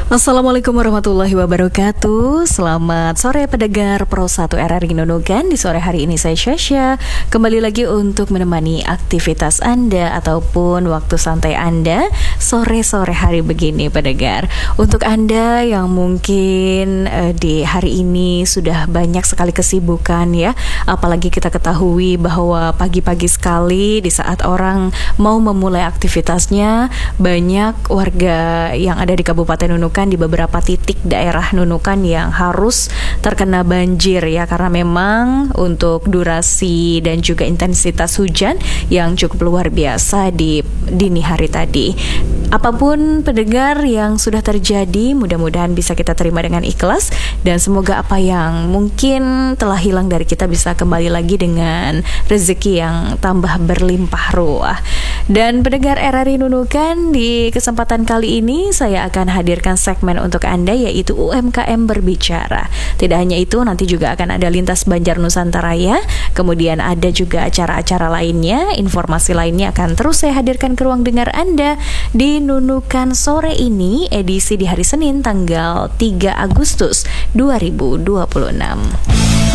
Assalamualaikum warahmatullahi wabarakatuh. Selamat sore pendengar Pro 1 RRI Nunukan. Di sore hari ini saya Syasha kembali lagi untuk menemani aktivitas Anda ataupun waktu santai Anda sore-sore hari begini pendengar. Untuk Anda yang mungkin di hari ini sudah banyak sekali kesibukan ya, apalagi kita ketahui bahwa pagi-pagi sekali di saat orang mau memulai aktivitasnya, banyak warga yang ada di Kabupaten Nunukan di beberapa titik daerah Nunukan yang harus terkena banjir ya, karena memang untuk durasi dan juga intensitas hujan yang cukup luar biasa di dini hari tadi. Apapun pendengar yang sudah terjadi, mudah-mudahan bisa kita terima dengan ikhlas, dan semoga apa yang mungkin telah hilang dari kita bisa kembali lagi dengan rezeki yang tambah berlimpah ruah. Dan pendengar RRI Nunukan, di kesempatan kali ini saya akan hadirkan segmen untuk Anda, yaitu UMKM Berbicara. Tidak hanya itu, nanti juga akan ada Lintas Banjar Nusantara ya. Kemudian ada juga acara-acara lainnya, informasi lainnya akan terus saya hadirkan ke ruang dengar Anda di Nunukan sore ini, edisi di hari Senin tanggal 3 Agustus 2026.